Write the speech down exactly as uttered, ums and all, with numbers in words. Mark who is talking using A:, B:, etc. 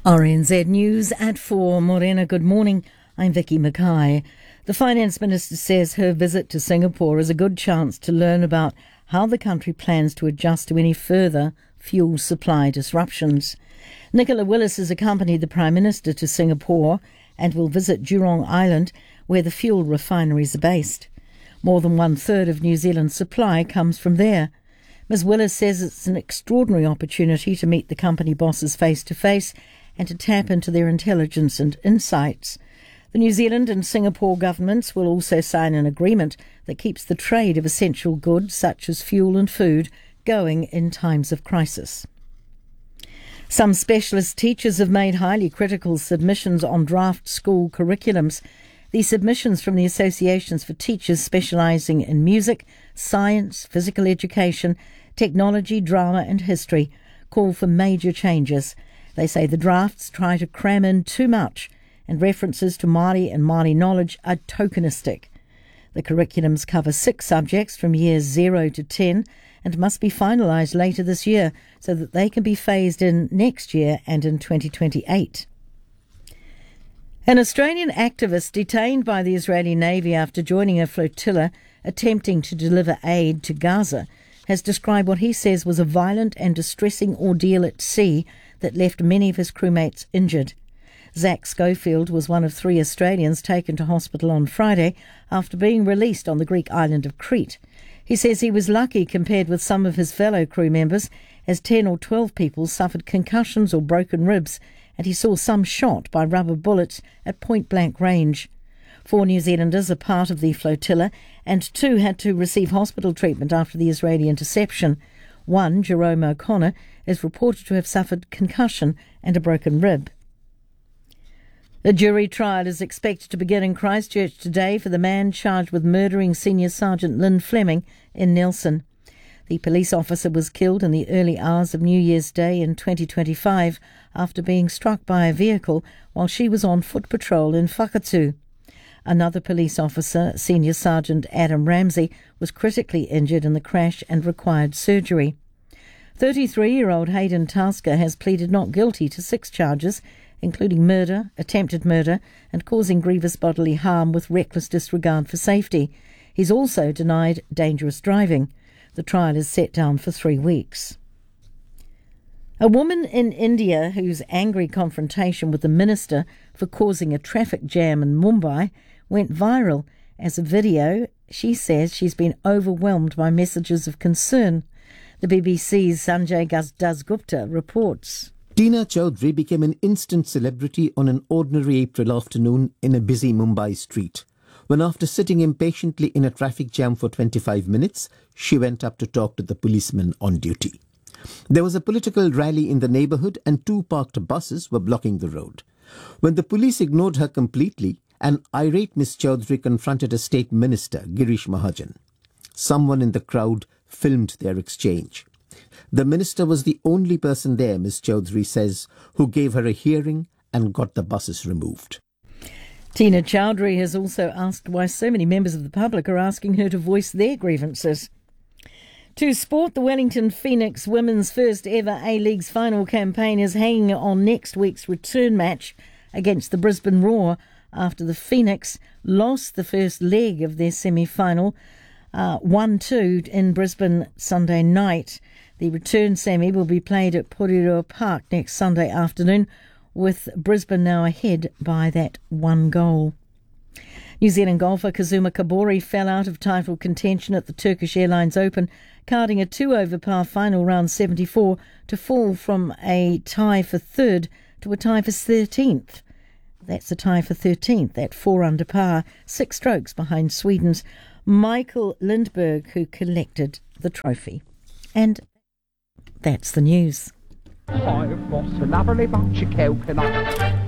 A: R N Z News at four. Morena, good morning. I'm Vicky Mackay. The Finance Minister says her visit to Singapore is a good chance to learn about how the country plans to adjust to any further fuel supply disruptions. Nicola Willis has accompanied the Prime Minister to Singapore and will visit Jurong Island, where the fuel refineries are based. More than one-third of New Zealand's supply comes from there. Miz Willis says it's an extraordinary opportunity to meet the company bosses face-to-face and to tap into their intelligence and insights. The New Zealand and Singapore governments will also sign an agreement that keeps the trade of essential goods such as fuel and food going in times of crisis. Some specialist teachers have made highly critical submissions on draft school curriculums. These submissions from the associations for teachers specialising in music, science, physical education, technology, drama and history call for major changes. They say the drafts try to cram in too much, and references to Māori and Māori knowledge are tokenistic. The curriculums cover six subjects from years zero to ten and must be finalised later this year so that they can be phased in next year and in twenty twenty-eight. An Australian activist detained by the Israeli Navy after joining a flotilla attempting to deliver aid to Gaza has described what he says was a violent and distressing ordeal at sea that left many of his crewmates injured. Zach Schofield was one of three Australians taken to hospital on Friday after being released on the Greek island of Crete. He says he was lucky compared with some of his fellow crew members, as ten or twelve people suffered concussions or broken ribs, and he saw some shot by rubber bullets at point-blank range. Four New Zealanders are part of the flotilla, and two had to receive hospital treatment after the Israeli interception. One, Jerome O'Connor, is reported to have suffered concussion and a broken rib. A jury trial is expected to begin in Christchurch today for the man charged with murdering Senior Sergeant Lynn Fleming in Nelson. The police officer was killed in the early hours of New Year's Day in twenty twenty-five after being struck by a vehicle while she was on foot patrol in Whakatu. Another police officer, Senior Sergeant Adam Ramsey, was critically injured in the crash and required surgery. thirty-three-year-old Hayden Tasker has pleaded not guilty to six charges, including murder, attempted murder, and causing grievous bodily harm with reckless disregard for safety. He's also denied dangerous driving. The trial is set down for three weeks. A woman in India whose angry confrontation with the minister for causing a traffic jam in Mumbai went viral. As a video, she says she's been overwhelmed by messages of concern. The B B C's Sanjay Dasgupta reports.
B: Tina Chowdhury became an instant celebrity on an ordinary April afternoon in a busy Mumbai street, when after sitting impatiently in a traffic jam for twenty-five minutes, she went up to talk to the policeman on duty. There was a political rally in the neighbourhood and two parked buses were blocking the road. When the police ignored her completely, an irate Miss Chowdhury confronted a state minister, Girish Mahajan. Someone in the crowd filmed their exchange. The minister was the only person there, Miss Chowdhury says, who gave her a hearing and got the buses removed.
A: Tina Chowdhury has also asked why so many members of the public are asking her to voice their grievances. To sport, the Wellington Phoenix women's first ever A-League's final campaign is hanging on next week's return match against the Brisbane Roar after the Phoenix lost the first leg of their semi-final uh, one two in Brisbane Sunday night. The return semi will be played at Porirua Park next Sunday afternoon, with Brisbane now ahead by that one goal. New Zealand golfer Kazuma Kabori fell out of title contention at the Turkish Airlines Open, carding a two-over par final round seventy-four to fall from a tie for third to a tie for thirteenth. That's a tie for thirteenth at four under par, six strokes behind Sweden's Michael Lindberg, who collected the trophy. And that's the news.
C: I've got a lovely bunch of coconut.